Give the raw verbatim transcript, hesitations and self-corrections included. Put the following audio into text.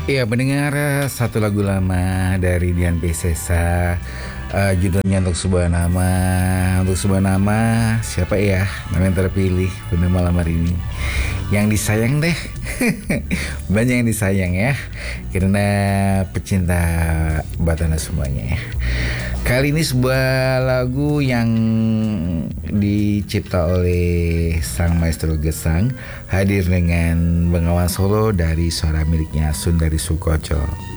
Iya, mendengar satu lagu lama dari Dian Piscesa, uh, judulnya Untuk Sebuah Nama. Untuk sebuah nama, siapa ya nama yang terpilih pada malam hari ini? Yang disayang deh. Banyak yang disayang ya, karena pecinta Batana semuanya ya. Kali ini sebuah lagu yang dicipta oleh sang maestro Gesang, hadir dengan Bengawan Solo dari suara miliknya Sundari Soekotjo.